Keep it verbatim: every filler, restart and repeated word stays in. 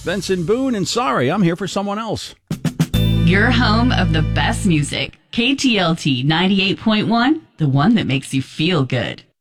Benson Boone, and sorry, I'm here for someone else. Your home of the best music. K T L T ninety-eight point one, the one that makes you feel good.